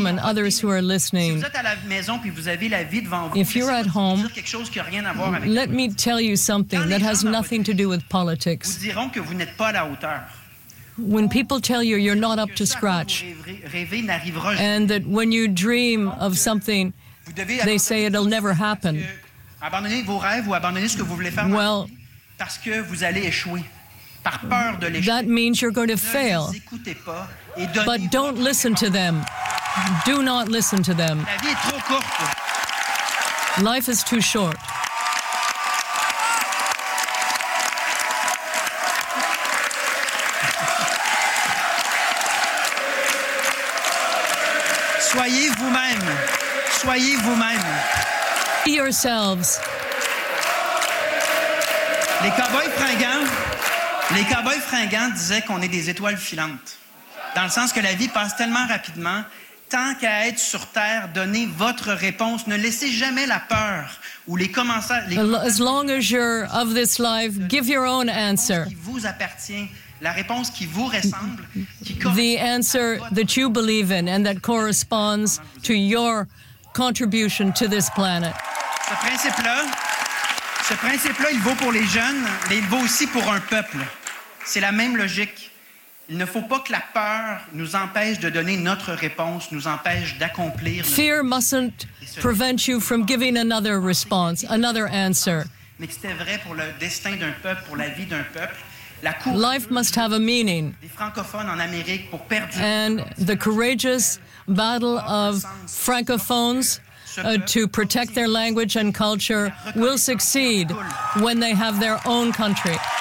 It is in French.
home and others who are listening, if you're at home, let me tell you something that has nothing to do with politics. When people tell you you're not up to scratch, and that when you dream of something, they say it'll never happen. Well, that means you're going to fail. But don't listen to them. Do not listen to them. Life is too short. Soyez vous-même. Soyez vous-même. Be yourselves. Les cow-boys fringants disaient qu'on est des étoiles filantes. Dans le sens que la vie passe tellement rapidement, tant qu'à être sur Terre, donnez votre réponse. Ne laissez jamais la peur ou les commentaires. As long as you're of this life, give your own answer. Qui vous appartient, la réponse qui vous ressemble, the answer that you believe in and that corresponds to your contribution to this planet. Ce principe-là, il vaut pour les jeunes, mais il vaut aussi pour un peuple. C'est la même logique. Il ne faut pas que la peur nous empêche de donner notre réponse, nous empêche d'accomplir. Fear mustn't prevent you from giving another response, another answer. Mais c'était vrai pour le destin d'un peuple, pour la vie d'un peuple. Life must have a meaning. Des francophones en Amérique pour perdurer. And the courageous battle of francophones to protect their language and culture will succeed when they have their own country.